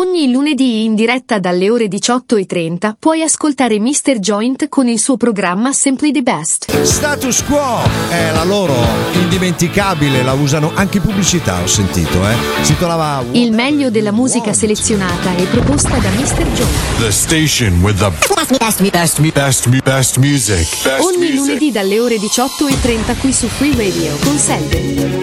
Ogni lunedì in diretta dalle ore 18:30 puoi ascoltare Mr. Joint con il suo programma Simply the Best. Status Quo è la loro indimenticabile, la usano anche in pubblicità, ho sentito, si trovava il meglio della musica selezionata e proposta da Mr. Joint. The station with the best music. Ogni lunedì dalle ore 18:30 qui su Free Radio con Selve.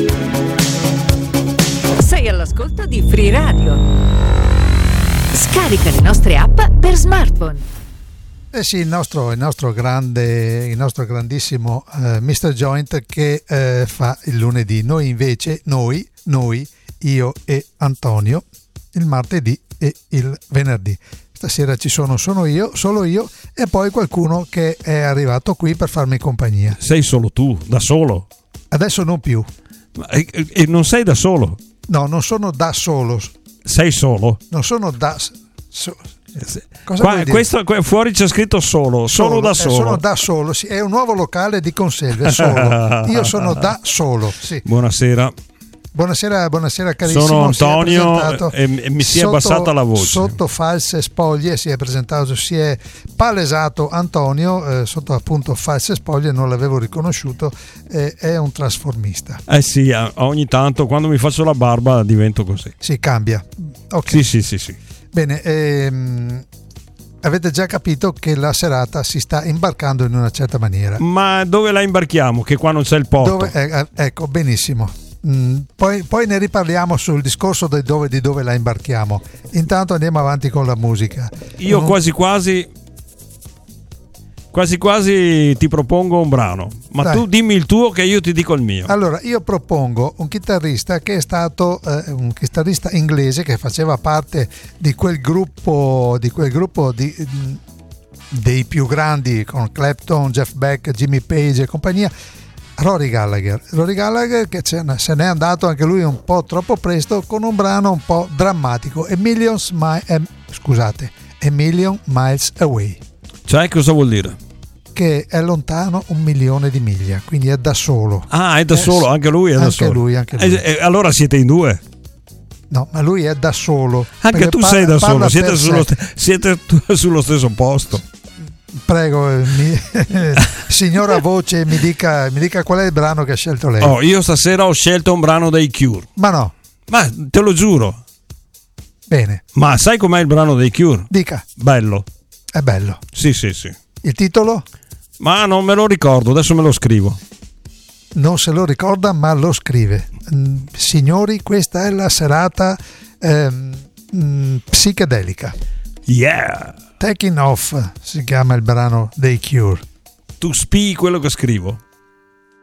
Sei all'ascolto di Free Radio. Scarica le nostre app per smartphone. Sì, il nostro grandissimo Mr. Joint che fa il lunedì. Noi invece, io e Antonio, il martedì e il venerdì. Stasera solo io e poi qualcuno che è arrivato qui per farmi compagnia. Sei solo tu, da solo? Adesso non più. E non sei da solo? No, non sono da solo. Sei solo? Non sono da solo. Questo fuori c'è scritto solo da solo. Sono da solo, sì, è un nuovo locale di conserve, solo. Io sono da solo, sì. Buonasera carissimo. Sono Antonio e mi si è abbassata la voce. Sotto false spoglie si è presentato, si è palesato Antonio sotto appunto false spoglie, non l'avevo riconosciuto, è un trasformista. Sì, ogni tanto quando mi faccio la barba divento così. Si cambia. Okay. Sì. Bene, avete già capito che la serata si sta imbarcando in una certa maniera. Ma dove la imbarchiamo? Che qua non c'è il porto. Ecco, benissimo. Poi ne riparliamo sul discorso di dove la imbarchiamo. Intanto andiamo avanti con la musica. Io quasi ti propongo un brano, ma dai, tu dimmi il tuo che io ti dico il mio. Allora, io propongo un chitarrista che è stato un chitarrista inglese che faceva parte di quel gruppo dei più grandi, con Clapton, Jeff Beck, Jimmy Page e compagnia. Rory Gallagher che se n'è andato anche lui un po' troppo presto con un brano un po' drammatico, A Million Miles Away. Cioè, cosa vuol dire? Che è lontano 1.000.000 di miglia, quindi è da solo. Ah, è da solo, anche lui è da solo. Anche lui. Allora siete in due? No, ma lui è da solo. Anche tu sei da solo, siete sullo stesso posto. Prego, signora voce, mi dica qual è il brano che ha scelto lei. Io stasera ho scelto un brano dei Cure. Ma no. Ma te lo giuro. Bene. Ma sai com'è il brano dei Cure? Dica. Bello. È bello. Sì. Il titolo? Ma non me lo ricordo, adesso me lo scrivo. Non se lo ricorda, ma lo scrive. Signori, questa è la serata psichedelica. Yeah. Taking Off si chiama il brano dei Cure. Tu spii quello che scrivo.